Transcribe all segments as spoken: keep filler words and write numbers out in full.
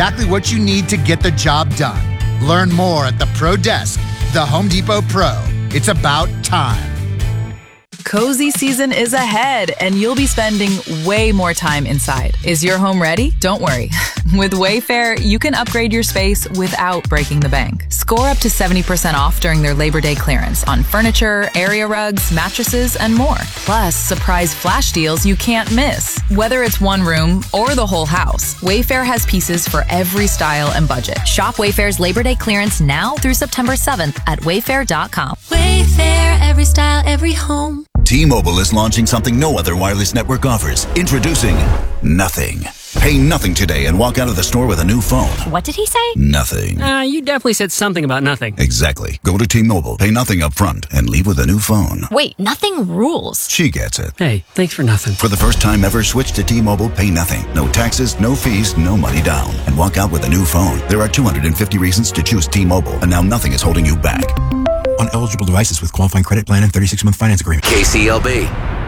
exactly what you need to get the job done. Learn more at the Pro Desk, the Home Depot Pro. It's about time. Cozy season is ahead, and you'll be spending way more time inside. Is your home ready? Don't worry. With Wayfair, you can upgrade your space without breaking the bank. Score up to seventy percent off during their Labor Day clearance on furniture, area rugs, mattresses, and more. Plus, surprise flash deals you can't miss. Whether it's one room or the whole house, Wayfair has pieces for every style and budget. Shop Wayfair's Labor Day clearance now through September seventh at wayfair dot com. Wayfair, every style, every home. T-Mobile is launching something no other wireless network offers. Introducing Nothing. Pay nothing today and walk out of the store with a new phone. What did he say? Nothing. Uh, you definitely said something about nothing. Exactly. Go to T-Mobile, pay nothing up front, and leave with a new phone. Wait, nothing rules. She gets it. Hey, thanks for nothing. For the first time ever, switch to T-Mobile, pay nothing. No taxes, no fees, no money down. And walk out with a new phone. There are two hundred fifty reasons to choose T-Mobile, and now nothing is holding you back. On eligible devices with qualifying credit plan and thirty-six month finance agreement. K C L B.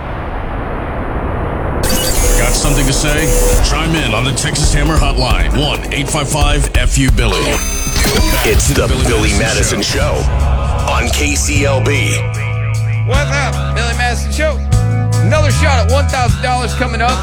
Got something to say? Chime in on the Texas Hammer Hotline. one eight five five F U Billy. It's the Billy, Billy Madison, Madison Show. Show on K C L B. What's up? Billy Madison Show. Another shot at one thousand dollars coming up.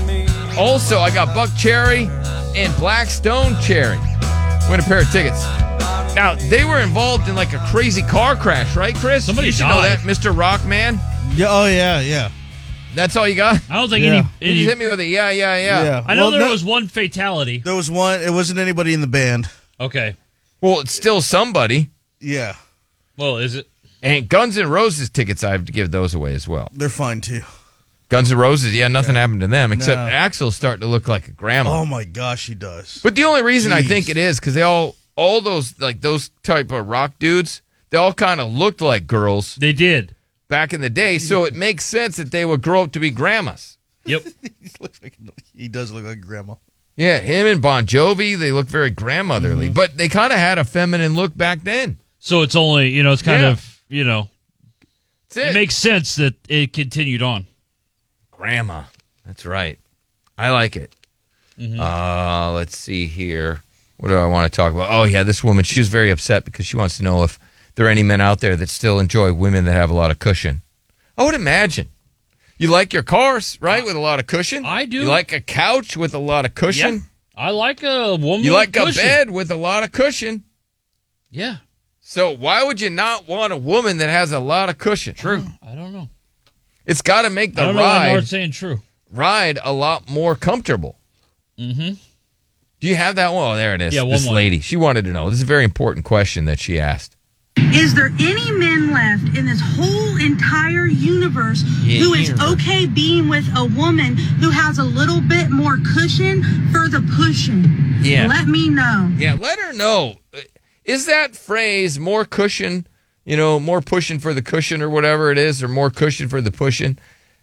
Also, I got Buck Cherry and Blackstone Cherry. Win a pair of tickets. Now, they were involved in like a crazy car crash, right, Chris? Somebody you should died. know that, Mister Rockman. Yeah. Oh, yeah, yeah. That's all you got? I don't think Yeah. any. You any just hit me with a yeah, yeah, yeah. Yeah. I know Well, there no- was one fatality. There was one. It wasn't anybody in the band. Okay. Well, it's still somebody. Yeah. Well, is it? And Guns N' Roses tickets, I have to give those away as well. They're fine, too. Guns N' Roses, yeah, nothing happened to them, except No. Axel's starting to look like a grandma. Oh, my gosh, he does. But the only reason I Jeez. think it is because they all, all those, like those type of rock dudes, they all kind of looked like girls They did. back in the day, so it makes sense that they would grow up to be grandmas. Yep. he, looks like, he does look like grandma. Yeah, him and Bon Jovi, they look very grandmotherly, Mm-hmm. but they kind of had a feminine look back then. So it's only, you know, it's kind Yeah. of, you know, That's it. it makes sense that it continued on. Grandma. That's right. I like it. Mm-hmm. Uh, let's see here. What do I want to talk about? Oh, yeah, this woman, she was very upset because she wants to know if there are any men out there that still enjoy women that have a lot of cushion. I would imagine. You like your cars, right, with a lot of cushion? I do. You like a couch with a lot of cushion? Yeah. I like a woman You with like a cushion. bed with a lot of cushion? Yeah. So why would you not want a woman that has a lot of cushion? True. I don't know. It's got to make I the don't know why ride Nard's saying true. ride a lot more comfortable. Mm-hmm. Do you have that one? Oh, there it is. Yeah, one this more. lady. She wanted to know. This is a very important question that she asked. Is there any men left in this whole entire universe Yeah, who is universe. okay being with a woman who has a little bit more cushion for the pushing? Yeah. Let me know. Yeah, let her know. Is that phrase more cushion, you know, more pushing for the cushion or whatever it is, or more cushion for the pushing?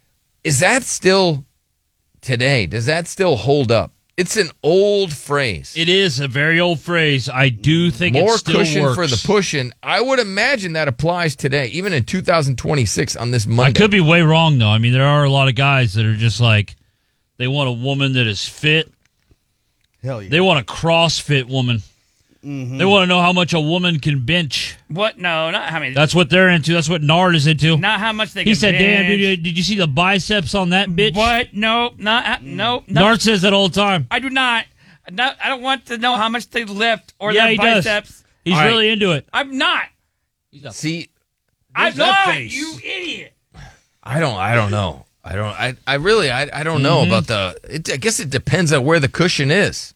Is that still today? Does that still hold up? It's an old phrase. It is a very old phrase. I do think More it still cushion works. for the pushing. I would imagine that applies today, even in two thousand twenty-six on this Monday. I could be way wrong, though. I mean, there are a lot of guys that are just like, they want a woman that is fit. Hell yeah. They want a CrossFit woman. Mm-hmm. They want to know how much a woman can bench. What? No, not how many. That's what they're into. That's what Nard is into. Not how much they He can said, bench. damn, dude, did you see the biceps on that bitch? What? No, not, no, no. Nard says that all the time. I do not. not. I don't want to know how much they lift or Yeah, their he does. biceps. He's All really right. into it. I'm not. See, I'm that not, face. you idiot. I don't. I don't know. I don't. I. I really. I. I don't know Mm-hmm. about the. It, I guess it depends on where the cushion is.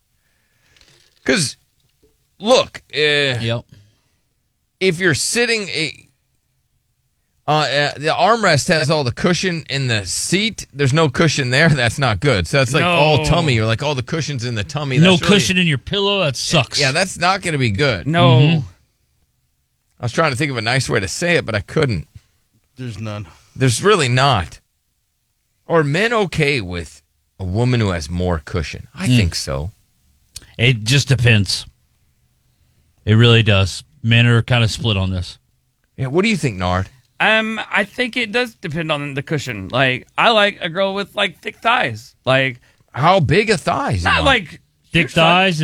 Because, look, uh, Yep. if you're sitting, a, uh, uh, the armrest has all the cushion in the seat. There's no cushion there. That's not good. So that's like No. all tummy, or like all the cushions in the tummy. No That's really- cushion in your pillow? That sucks. Yeah, that's not going to be good. No. Mm-hmm. I was trying to think of a nice way to say it, but I couldn't. There's none. There's really not. Are men okay with a woman who has more cushion? I Mm. think so. It just depends. It really does. Men are kind of split on this. Yeah. What do you think, Nard? Um, I think it does depend on the cushion. Like, I like a girl with like thick thighs. Like, How big a thighs? not like Thick thighs